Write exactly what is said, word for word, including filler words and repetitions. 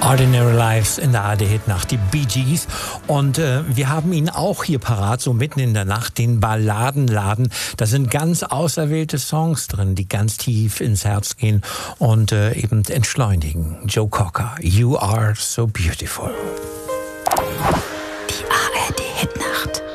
Ordinary Lives in der A R D-Hitnacht, die Bee Gees. Und äh, wir haben ihn auch hier parat, so mitten in der Nacht, den Balladenladen. Da sind ganz auserwählte Songs drin, die ganz tief ins Herz gehen und äh, eben entschleunigen. Joe Cocker, You Are So Beautiful. Die A R D-Hitnacht.